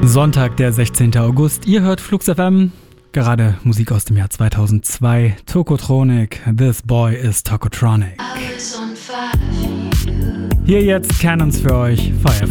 Sonntag, der 16. August. Ihr hört Flux FM. Gerade Musik aus dem Jahr 2002. Tokotronic, This Boy is Tokotronic. Hier jetzt Cannons für euch, Firefly.